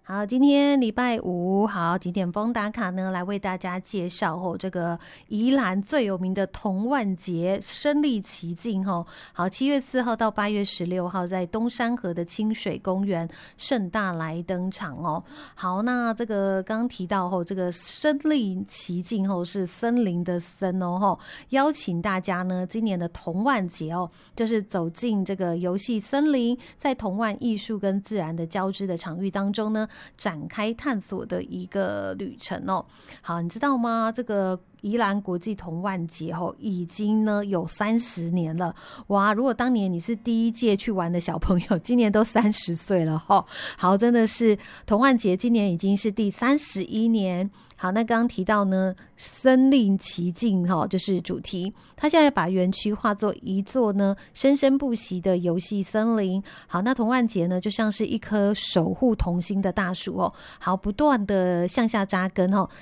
好，今天礼拜五，好，几点风打卡呢？来为大家介绍这个宜兰最有名的童玩节身临其境好，7月4号到8月16号，在东山河的清水公园盛大来登场哦。好，那这个刚提到这个身临其境是森林的森哦，邀请大家呢，今年的童玩节就是走进这个游戏森林，在童玩艺术跟自然的交织的场域当中呢，展开探索的一个旅程哦。好，你知道吗？这个宜兰国际童玩节已经呢有30年了，哇！如果当年你是第一届去玩的小朋友，今年都30岁了好，真的是童玩节今年已经是第31年。好，那刚刚提到呢，身临其境就是主题，它现在把园区化作一座呢生生不息的游戏森林。好，那童玩节呢就像是一棵守护童心的大树好，不断的向下扎根